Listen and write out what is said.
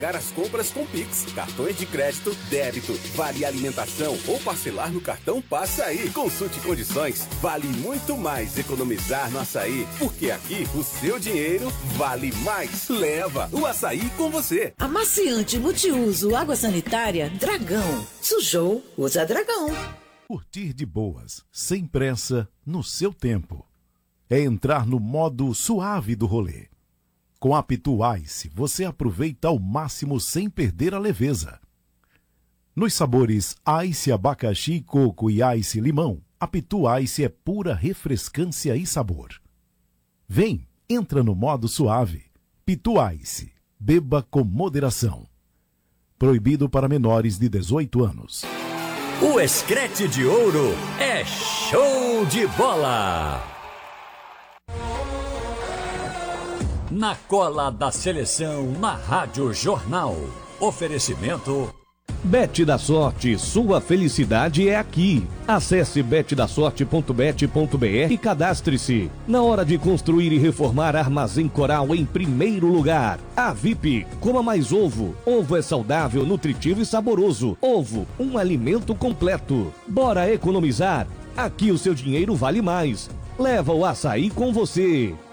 Pagar as compras com Pix, cartões de crédito, débito, vale alimentação ou parcelar no cartão Passa Aí. Consulte condições. Vale muito mais economizar no açaí, porque aqui o seu dinheiro vale mais. Leva o açaí com você. Amaciante multiuso água sanitária Dragão. Sujou, usa Dragão. Curtir de boas, sem pressa, no seu tempo. É entrar no modo suave do rolê. Com a Pitu Ice, você aproveita ao máximo sem perder a leveza. Nos sabores Ice abacaxi, coco e Ice limão, a Pitu Ice é pura refrescância e sabor. Vem, entra no modo suave. Pitu Ice, beba com moderação. Proibido para menores de 18 anos. O Escrete de Ouro é show de bola! Na cola da seleção, na Rádio Jornal. Oferecimento... Bet da Sorte, sua felicidade é aqui. Acesse betdasorte.bet.br e cadastre-se. Na hora de construir e reformar, Armazém Coral em primeiro lugar. A VIP, coma mais ovo. Ovo é saudável, nutritivo e saboroso. Ovo, um alimento completo. Bora economizar? Aqui o seu dinheiro vale mais. Leva o açaí com você.